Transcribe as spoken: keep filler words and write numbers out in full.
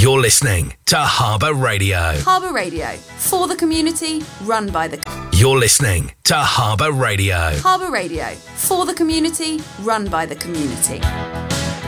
You're listening to Harbour Radio. Harbour Radio, for the community, run by the... You're listening to Harbour Radio. Harbour Radio, for the community, run by the community.